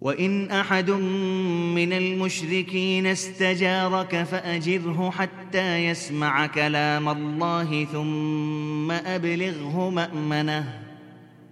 وإن أحد من المشركين استجارك فأجره حتى يسمع كلام الله ثم أبلغه مأمنه